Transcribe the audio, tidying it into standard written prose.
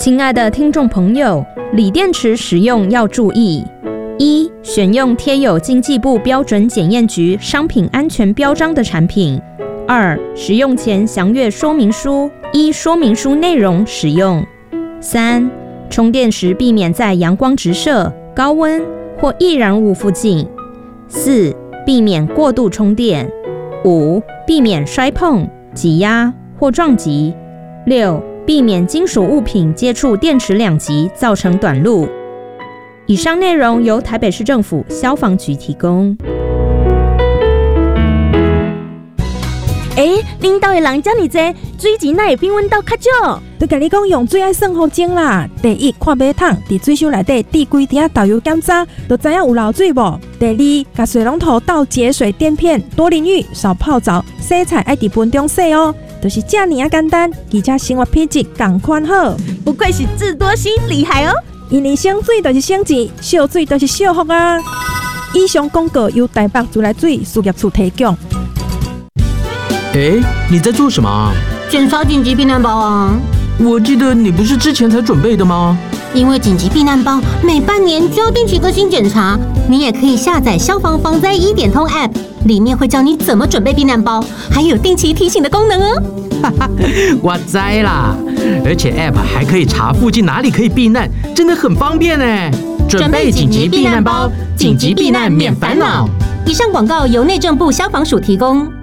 亲爱的听众朋友，锂电池使用要注意：一、选用贴有经济部标准检验局商品安全标章的产品；二、使用前详阅说明书，依说明书内容使用；三、充电时避免在阳光直射、高温或易燃物附近；四、避免过度充电；五、避免摔碰、挤压或撞击；六、避免金属物品接触电池两极造成短路。以上内容由台北市政府消防局提供。 恁兜的人这么多，水钱哪会比阮兜较少？ 就甲你讲，用水爱算好钟啦。第一，看马桶伫水箱内底滴几滴豆油检查，就知影有漏水无。第二，甲水龙头倒节水垫片，多淋浴，少泡澡，洗菜爱伫盆中洗哦。就是这么简单，而且生活品质同款好。 不愧是智多星，厉害哦！ 因为省水就是省钱，惜水就是惜福啊！以上广告由台北自来水事业处提供。 你在做什么啊？ 检查紧急避难包啊！ 我记得你不是之前才准备的吗？ 因为紧急避难包每半年就要定期更新检查，你也可以下载消防防灾1点通 App， 里面会教你怎么准备避难包，还有定期提醒的功能哦。 我知啦，而且 App 还可以查附近哪里可以避难，真的很方便呢。准备紧急避难包，紧急避难免烦恼。 以上广告由内政部消防署提供。